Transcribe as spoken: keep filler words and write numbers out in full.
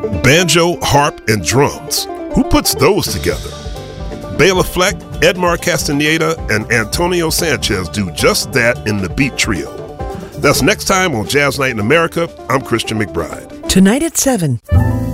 Banjo, harp, and drums. Who puts those together? Bela Fleck, Edmar Castaneda, and Antonio Sanchez do just that in the Beat Trio. That's next time on Jazz Night in America. I'm Christian McBride. Tonight at seven.